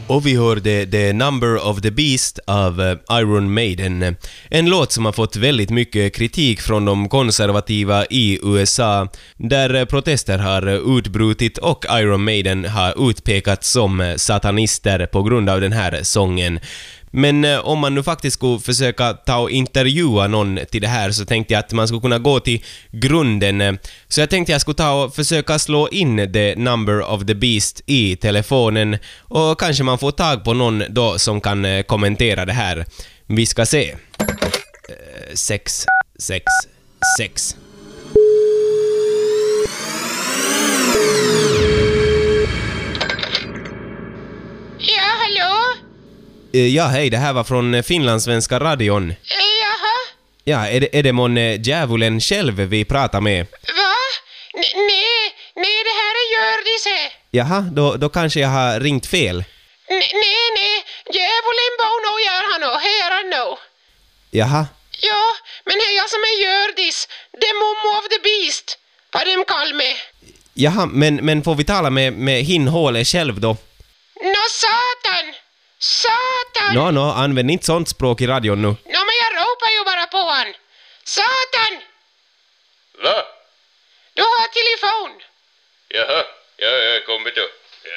Och vi hörde The Number of the Beast av Iron Maiden. En låt som har fått väldigt mycket kritik från de konservativa i USA, där protester har utbrutit och Iron Maiden har utpekats som satanister på grund av den här sången. Men om man nu faktiskt skulle försöka ta och intervjua någon till det här, så tänkte jag att man skulle kunna gå till grunden. Så jag tänkte jag skulle ta och försöka slå in The Number of the Beast i telefonen, och kanske man får tag på någon då som kan kommentera det här. Vi ska se. 6. Ja, hallå? Ja, hej, det här var från Finlandssvenska radion. Jaha? Ja, är det mån djävulen själv vi pratar med? Va? Nej, det här är Gördis. Jaha, då kanske jag har ringt fel. Nej, djävulen bor nog gör han och här han nog. Jaha. Ja, men det är jag som är Gördis, the mom of the beast, vad de kallar mig. Jaha, men får vi tala med hinhålet själv då? Nå, satan! Nå, använd inte sånt språk i radion nu. Nå, men jag ropar ju bara på han. Satan! Va? Du har telefon. Jaha, jag kommer då.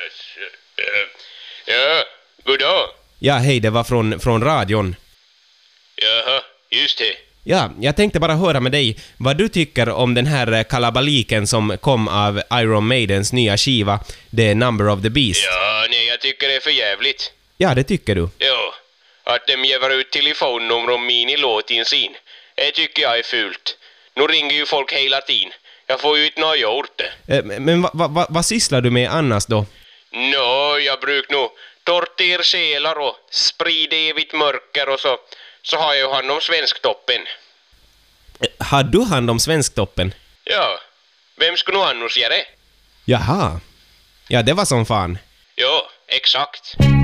Ja, god dag. Ja, hej, det var från radion. Jaha, just det. Ja, jag tänkte bara höra med dig vad du tycker om den här kalabaliken som kom av Iron Maidens nya skiva, The Number of the Beast. Ja, nej, jag tycker det är för jävligt. Ja, det tycker du. Ja, att de ger ut telefonnummer om minilåten sin. Det tycker jag är fult. Nu ringer ju folk hela tiden. Jag får ju inte något gjort det. Men vad sysslar du med annars då? Nå, jag brukar nog torter själar och sprida evigt mörker, och så har jag ju hand om Svensktoppen. Har du hand om Svensktoppen? Ja, vem skulle nog annars göra det? Jaha. Ja, det var som fan. Ja, exakt.